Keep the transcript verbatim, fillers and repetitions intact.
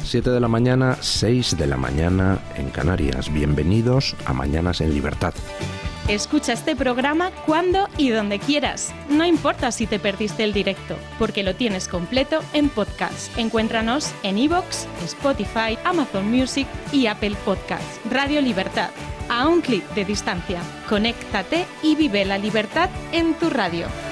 siete de la mañana, seis de la mañana en Canarias. Bienvenidos a Mañanas en Libertad. Escucha este programa cuando y donde quieras. No importa si te perdiste el directo, porque lo tienes completo en podcast. Encuéntranos en iVoox, Spotify, Amazon Music y Apple Podcasts. Radio Libertad, a un clic de distancia. Conéctate y vive la libertad en tu radio.